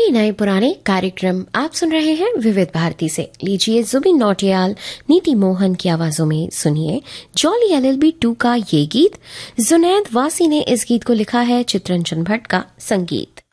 पुराने नए पुराने कार्यक्रम आप सुन रहे हैं विविध भारती से। लीजिए जुबिन नौटियाल, नीति मोहन की आवाजों में सुनिए जॉली LLB 2 का ये गीत। जुनैद वासी ने इस गीत को लिखा है, चित्रंजन भट्ट का संगीत।